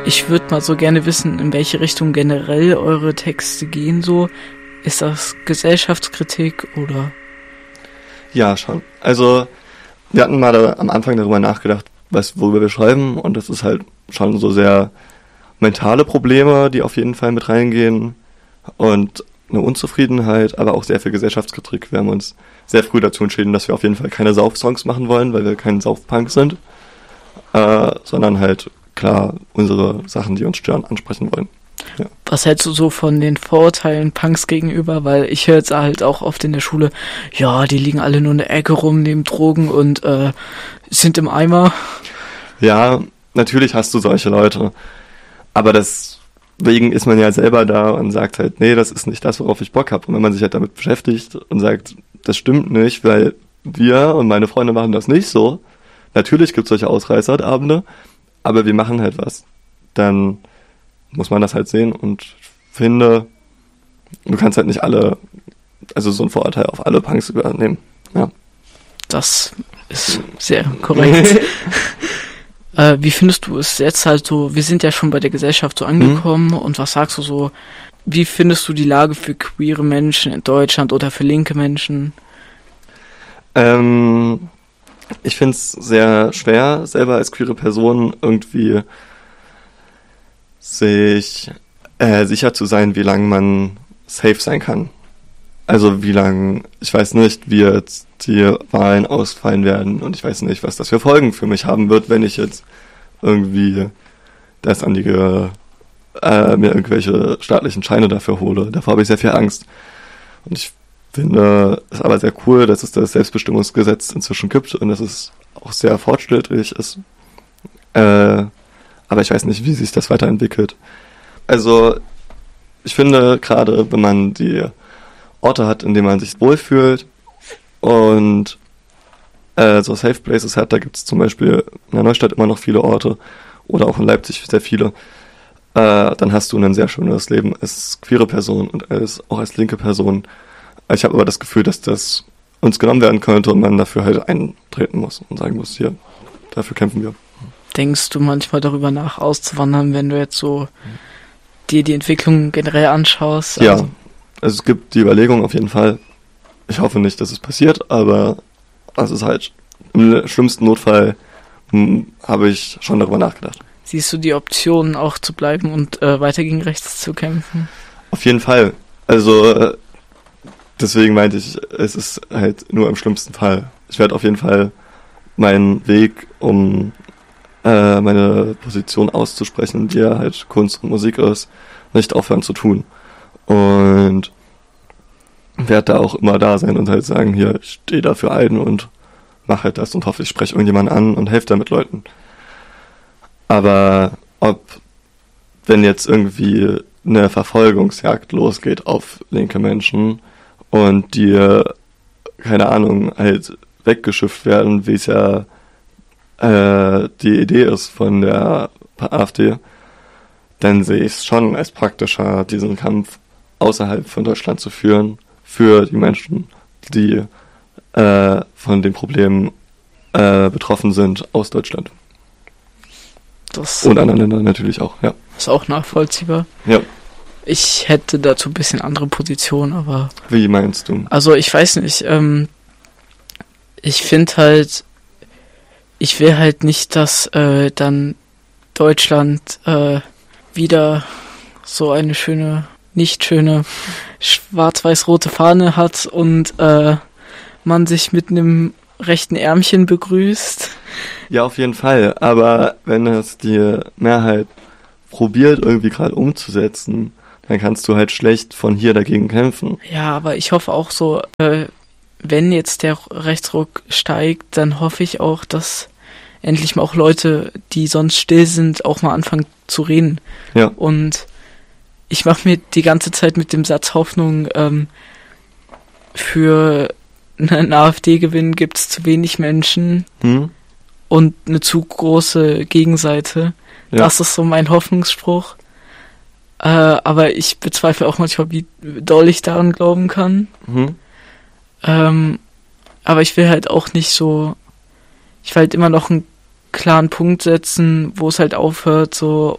Ich würde mal so gerne wissen, in welche Richtung generell eure Texte gehen so. Ist das Gesellschaftskritik oder? Ja, schon. Also, wir hatten mal am Anfang darüber nachgedacht, worüber wir schreiben, und das ist halt schon so sehr mentale Probleme, die auf jeden Fall mit reingehen und eine Unzufriedenheit, aber auch sehr viel Gesellschaftskritik. Wir haben uns sehr früh dazu entschieden, dass wir auf jeden Fall keine Sauf-Songs machen wollen, weil wir kein Sauf-Punk sind, sondern halt klar unsere Sachen, die uns stören, ansprechen wollen. Ja. Was hältst du so von den Vorurteilen Punks gegenüber? Weil ich höre jetzt halt auch oft in der Schule, ja, die liegen alle nur in der Ecke rum, nehmen Drogen und sind im Eimer. Ja, natürlich hast du solche Leute, aber deswegen ist man ja selber da und sagt halt, nee, das ist nicht das, worauf ich Bock habe. Und wenn man sich halt damit beschäftigt und sagt, das stimmt nicht, weil wir und meine Freunde machen das nicht so, natürlich gibt es solche Ausreißerabende, aber wir machen halt was. Dann muss man das halt sehen, und finde, du kannst halt nicht so ein Vorurteil auf alle Punks übernehmen. Ja. Das ist sehr korrekt. Wie findest du es jetzt halt so, wir sind ja schon bei der Gesellschaft so angekommen, und was sagst du so, wie findest du die Lage für queere Menschen in Deutschland oder für linke Menschen? Ich finde es sehr schwer, selber als queere Person irgendwie sich sicher zu sein, wie lange man safe sein kann. Also wie lange, ich weiß nicht, wie jetzt die Wahlen ausfallen werden, und ich weiß nicht, was das für Folgen für mich haben wird, wenn ich jetzt irgendwie das mir irgendwelche staatlichen Scheine dafür hole. Davor habe ich sehr viel Angst. Und ich finde es aber sehr cool, dass es das Selbstbestimmungsgesetz inzwischen gibt und dass es auch sehr fortschrittlich ist. Aber ich weiß nicht, wie sich das weiterentwickelt. Also ich finde, gerade wenn man die Orte hat, in denen man sich wohlfühlt und so Safe Places hat, da gibt es zum Beispiel in der Neustadt immer noch viele Orte oder auch in Leipzig sehr viele, dann hast du ein sehr schönes Leben als queere Person und auch als linke Person. Ich habe aber das Gefühl, dass das uns genommen werden könnte und man dafür halt eintreten muss und sagen muss, hier, dafür kämpfen wir. Denkst du manchmal darüber nach, auszuwandern, wenn du jetzt so dir die Entwicklung generell anschaust? Ja, also es gibt die Überlegung auf jeden Fall. Ich hoffe nicht, dass es passiert, aber es ist halt im schlimmsten Notfall habe ich schon darüber nachgedacht. Siehst du die Option, auch zu bleiben und weiter gegen rechts zu kämpfen? Auf jeden Fall. Also deswegen meinte ich, es ist halt nur im schlimmsten Fall. Ich werde auf jeden Fall meinen Weg, um meine Position auszusprechen, die ja halt Kunst und Musik ist, nicht aufhören zu tun. Und werde da auch immer da sein und halt sagen, hier, ich stehe dafür ein und mache halt das und hoffe, ich spreche irgendjemanden an und helfe damit Leuten. Aber wenn jetzt irgendwie eine Verfolgungsjagd losgeht auf linke Menschen und die, keine Ahnung, halt weggeschifft werden, wie es ja die Idee ist von der AfD, dann sehe ich es schon als praktischer, diesen Kampf außerhalb von Deutschland zu führen, für die Menschen, die von den Problemen betroffen sind aus Deutschland. Und anderen Ländern natürlich auch, ja. Ist auch nachvollziehbar. Ja. Ich hätte dazu ein bisschen andere Position, aber... Wie meinst du? Also ich weiß nicht, ich finde halt, ich will halt nicht, dass dann Deutschland wieder so eine schöne, nicht schöne schwarz-weiß-rote Fahne hat und man sich mit einem rechten Ärmchen begrüßt. Ja, auf jeden Fall. Aber wenn es die Mehrheit probiert, irgendwie gerade umzusetzen, dann kannst du halt schlecht von hier dagegen kämpfen. Ja, aber ich hoffe auch so, wenn jetzt der Rechtsruck steigt, dann hoffe ich auch, dass endlich mal auch Leute, die sonst still sind, auch mal anfangen zu reden. Ja. Und ich mache mir die ganze Zeit mit dem Satz Hoffnung, für einen AfD-Gewinn gibt es zu wenig Menschen und eine zu große Gegenseite. Ja. Das ist so mein Hoffnungsspruch. Aber ich bezweifle auch manchmal, wie doll ich daran glauben kann. Aber ich will halt auch nicht so, ich will halt immer noch ein klaren Punkt setzen, wo es halt aufhört, so,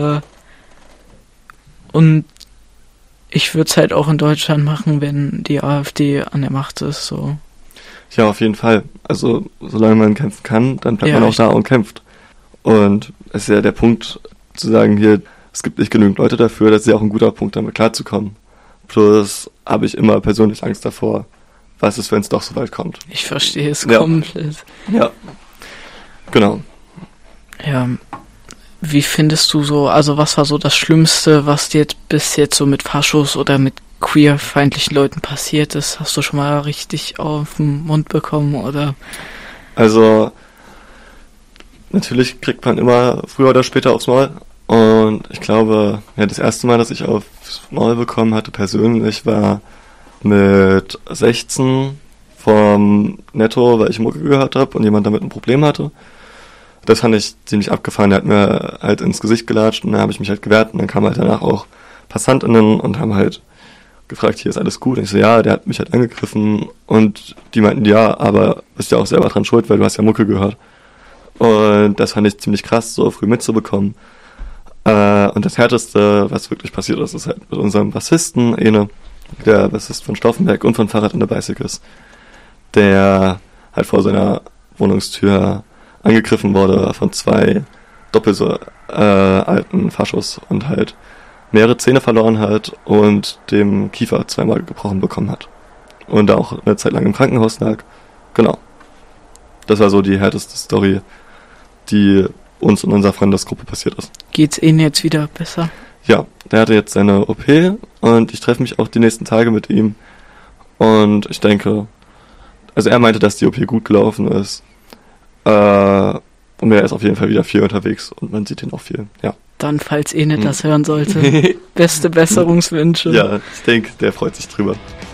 und ich würde es halt auch in Deutschland machen, wenn die AfD an der Macht ist, so. Ja, auf jeden Fall. Also, solange man kämpfen kann, dann bleibt Ja, man auch da und kämpft. Und es ist ja der Punkt, zu sagen, hier, es gibt nicht genügend Leute dafür, das ist ja auch ein guter Punkt, damit klarzukommen. Plus habe ich immer persönlich Angst davor, was ist, wenn es doch so weit kommt. Ich verstehe es Ja. komplett. Ja, genau. Ja, wie findest du so, also was war so das Schlimmste, was dir bis jetzt so mit Faschos oder mit queerfeindlichen Leuten passiert ist? Hast du schon mal richtig auf den Mund bekommen, oder? Also, natürlich kriegt man immer früher oder später aufs Maul. Und ich glaube, ja, das erste Mal, dass ich aufs Maul bekommen hatte persönlich, war mit 16 vom Netto, weil ich Mucke gehört habe und jemand damit ein Problem hatte. Das fand ich ziemlich abgefahren. Der hat mir halt ins Gesicht gelatscht und dann habe ich mich halt gewehrt und dann kamen halt danach auch PassantInnen und haben halt gefragt, hier ist alles gut. Und ich so, ja, der hat mich halt angegriffen und die meinten, ja, aber bist ja auch selber dran schuld, weil du hast ja Mucke gehört. Und das fand ich ziemlich krass, so früh mitzubekommen. Und das Härteste, was wirklich passiert ist, ist halt mit unserem Bassisten, der Bassist von Stauffenberg und von Fahrrad in der Bicycles, der halt vor seiner Wohnungstür angegriffen wurde von 2 doppelt so alten Faschos und halt mehrere Zähne verloren hat und dem Kiefer 2-mal gebrochen bekommen hat. Und da auch eine Zeit lang im Krankenhaus lag. Genau. Das war so die härteste Story, die uns in unserer Freundesgruppe passiert ist. Geht's Ihnen jetzt wieder besser? Ja, der hatte jetzt seine OP und ich treffe mich auch die nächsten Tage mit ihm. Und ich denke, also er meinte, dass die OP gut gelaufen ist. Und er ist auf jeden Fall wieder viel unterwegs und man sieht ihn auch viel, ja. Dann, falls Ene das hören sollte, beste Besserungswünsche. Ja, ich denke, der freut sich drüber.